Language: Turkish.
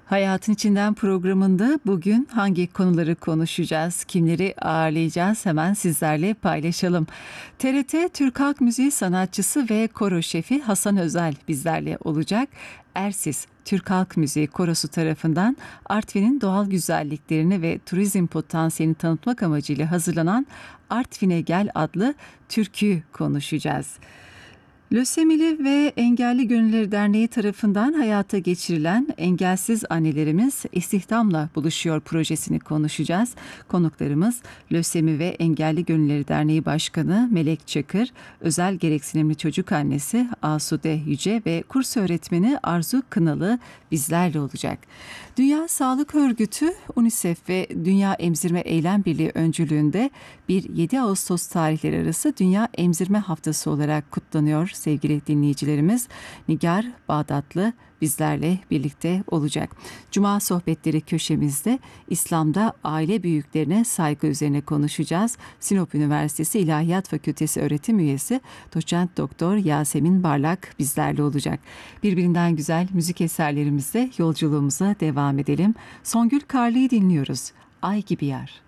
Hayatın İçinden programında bugün hangi konuları konuşacağız, kimleri ağırlayacağız hemen sizlerle paylaşalım. TRT Türk Halk Müziği sanatçısı ve koro şefi Hasan Özel bizlerle olacak. Ersis Türk Halk Müziği Korosu tarafından Artvin'in doğal güzelliklerini ve turizm potansiyelini tanıtmak amacıyla hazırlanan Artvin'e Gel adlı türküyü konuşacağız. Lösemili ve Engelli Gönülleri Derneği tarafından hayata geçirilen Engelsiz Annelerimiz İstihdamla Buluşuyor projesini konuşacağız. Konuklarımız Lösemi ve Engelli Gönülleri Derneği Başkanı Melek Çakır, özel gereksinimli çocuk annesi Asude Yüce ve kurs öğretmeni Arzu Kınalı bizlerle olacak. Dünya Sağlık Örgütü, UNICEF ve Dünya Emzirme Eylem Birliği öncülüğünde 1-7 Ağustos tarihleri arası Dünya Emzirme Haftası olarak kutlanıyor sevgili dinleyicilerimiz. Nigar Bağdatlı bizlerle birlikte olacak. Cuma sohbetleri köşemizde İslam'da aile büyüklerine saygı üzerine konuşacağız. Sinop Üniversitesi İlahiyat Fakültesi öğretim üyesi Doçent Doktor Yasemin Barlak bizlerle olacak. Birbirinden güzel müzik eserlerimizle yolculuğumuza devam edelim. Songül Karlı'yı dinliyoruz. Ay gibi yar.